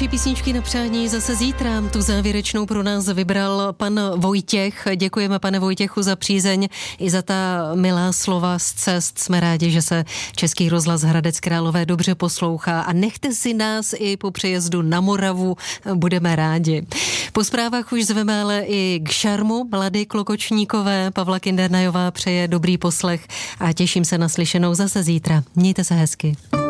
Další písničky na přání zase zítra. Tu závěrečnou pro nás vybral pan Vojtěch. Děkujeme, pane Vojtěchu, za přízeň i za ta milá slova z cest. Jsme rádi, že se Český rozhlas Hradec Králové dobře poslouchá a nechte si nás i po přejezdu na Moravu, budeme rádi. Po zprávách už zveme ale i k šarmu Mlady Klokočníkové. Pavla Kindernajová přeje dobrý poslech a těším se na slyšenou zase zítra. Mějte se hezky.